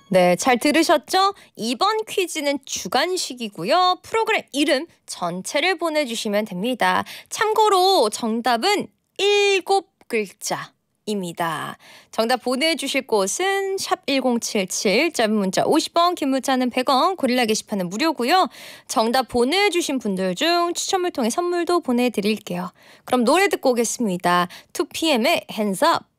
네, 잘 들으셨죠? 이번 퀴즈는 주관식이고요. 프로그램 이름 전체를 보내주시면 됩니다. 참고로 정답은 7글자입니다. 정답 보내주실 곳은 샵1077, 짧은 문자 50원, 긴 문자는 100원, 고릴라 게시판은 무료고요. 정답 보내주신 분들 중 추첨을 통해 선물도 보내드릴게요. 그럼 노래 듣고 오겠습니다. 2PM의 Hands Up.